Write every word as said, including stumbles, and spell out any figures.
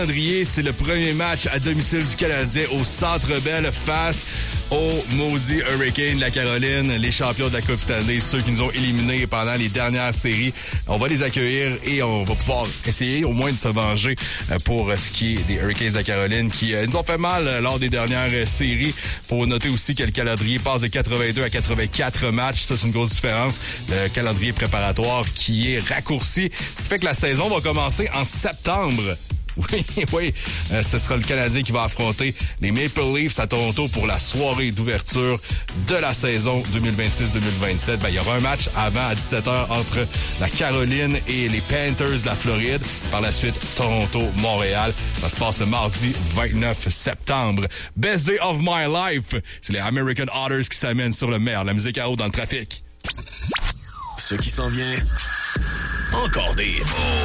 C'est le premier match à domicile du Canadien au Centre Bell face aux maudits Hurricanes de la Caroline, les champions de la Coupe Stanley, ceux qui nous ont éliminés pendant les dernières séries. On va les accueillir et on va pouvoir essayer au moins de se venger pour ce qui est des Hurricanes de la Caroline qui nous ont fait mal lors des dernières séries. Faut noter aussi que le calendrier passe de quatre-vingt-deux à quatre-vingt-quatre matchs. Ça, c'est une grosse différence. Le calendrier préparatoire qui est raccourci, ce qui fait que la saison va commencer en septembre. Oui, oui, euh, ce sera le Canadien qui va affronter les Maple Leafs à Toronto pour la soirée d'ouverture de la saison deux mille vingt-six deux mille vingt-sept. Ben, il y aura un match avant à dix-sept heures entre la Caroline et les Panthers de la Floride. Par la suite, Toronto-Montréal. Ça se passe le mardi vingt-neuf septembre. Best Day of My Life. C'est les American Otters qui s'amènent sur le maire. La musique à eau dans le trafic. Ce qui s'en vient, encore des...